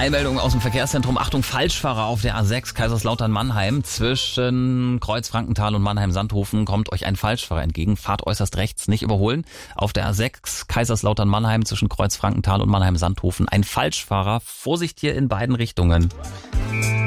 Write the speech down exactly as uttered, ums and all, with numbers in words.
Eilmeldung aus dem Verkehrszentrum. Achtung, Falschfahrer auf der A sechs Kaiserslautern-Mannheim. Zwischen Kreuz-Frankenthal und Mannheim-Sandhofen kommt euch ein Falschfahrer entgegen. Fahrt äußerst rechts, nicht überholen. Auf der A sechs Kaiserslautern-Mannheim zwischen Kreuz-Frankenthal und Mannheim-Sandhofen ein Falschfahrer. Vorsicht hier in beiden Richtungen.